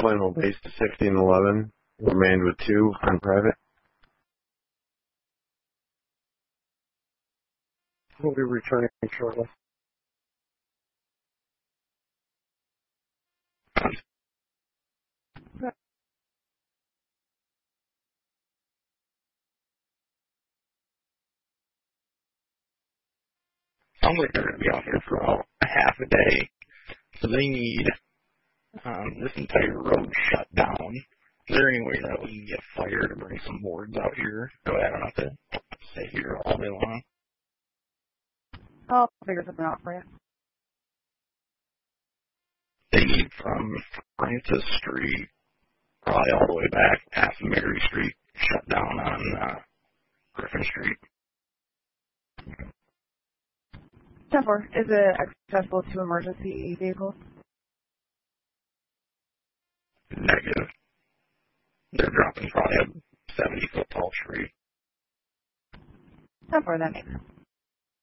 Discipline will base to 1611. Remained with 2 on private. We'll be returning shortly. Sounds like they're going to be out here for about a half a day. So they need this entire road shut down. Is there any way that we can get fire to bring some boards out here so I don't have to stay here all day long? I'll figure something out for you. They need from Francis Street probably all the way back past Mary Street, shut down on Griffin Street. 10-4, is it accessible to emergency vehicles? Negative. They're dropping probably a 70-foot tall tree. 10-4, that makes sense.